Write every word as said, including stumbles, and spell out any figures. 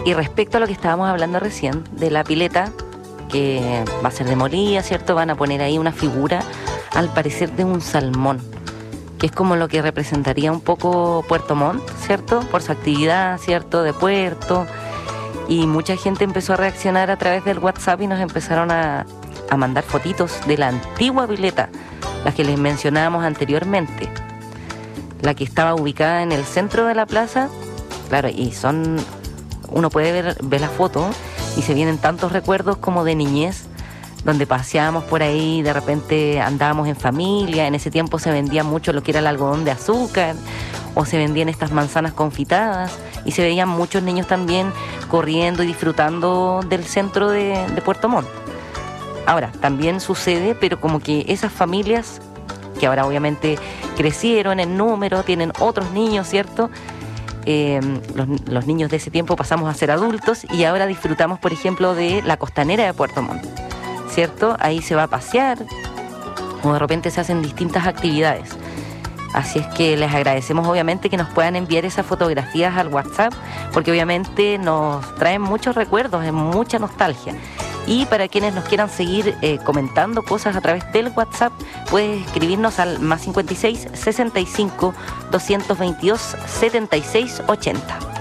Y respecto a lo que estábamos hablando recién, de la pileta, que va a ser demolida, ¿cierto? Van a poner ahí una figura, al parecer, de un salmón, que es como lo que representaría un poco Puerto Montt, ¿cierto? Por su actividad, ¿cierto? De puerto. Y mucha gente empezó a reaccionar a través del WhatsApp y nos empezaron a, a mandar fotitos de la antigua pileta, las que les mencionábamos anteriormente. La que estaba ubicada en el centro de la plaza, claro, y son... Uno puede ver, ver la foto y se vienen tantos recuerdos como de niñez, donde paseábamos por ahí, de repente andábamos en familia, en ese tiempo se vendía mucho lo que era el algodón de azúcar, o se vendían estas manzanas confitadas, y se veían muchos niños también corriendo y disfrutando del centro de, de Puerto Montt. Ahora, también sucede, pero como que esas familias, que ahora obviamente crecieron en número, tienen otros niños, ¿cierto?, Eh, los, los niños de ese tiempo pasamos a ser adultos y ahora disfrutamos, por ejemplo, de la costanera de Puerto Montt, ¿cierto? Ahí se va a pasear o de repente se hacen distintas actividades. Así es que les agradecemos obviamente que nos puedan enviar esas fotografías al WhatsApp, porque obviamente nos traen muchos recuerdos, mucha nostalgia. Y para quienes nos quieran seguir eh, comentando cosas a través del WhatsApp, puedes escribirnos al más cincuenta y seis, sesenta y cinco, doscientos veintidós, setenta y seis, ochenta.